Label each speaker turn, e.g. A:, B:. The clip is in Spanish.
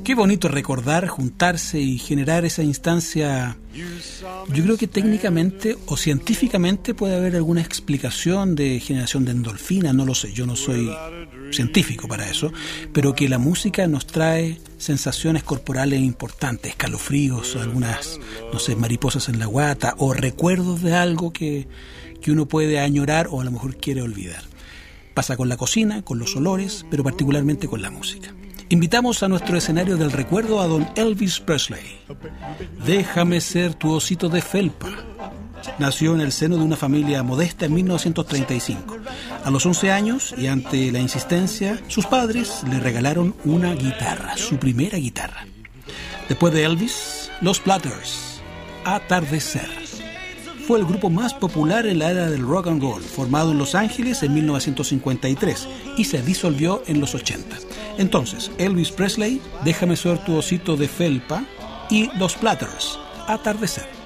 A: Qué bonito recordar, juntarse y generar esa instancia. Yo creo que técnicamente o científicamente puede haber alguna explicación de generación de endorfina, no lo sé, yo no soy científico para eso, pero que la música nos trae sensaciones corporales importantes, escalofríos, algunas, no sé, mariposas en la guata o recuerdos de algo que uno puede añorar o a lo mejor quiere olvidar. Pasa con la cocina, con los olores, pero particularmente con la música. Invitamos a nuestro escenario del recuerdo a don Elvis Presley. Déjame ser tu osito de felpa. Nació en el seno de una familia modesta en 1935. A los 11 años, y ante la insistencia, sus padres le regalaron una guitarra, su primera guitarra. Después de Elvis, los Platters, Atardecer. Fue el grupo más popular en la era del rock and roll, formado en Los Ángeles en 1953 y se disolvió en los 80. Entonces, Elvis Presley, Déjame ser tu osito de felpa, y los Platters, Atardecer.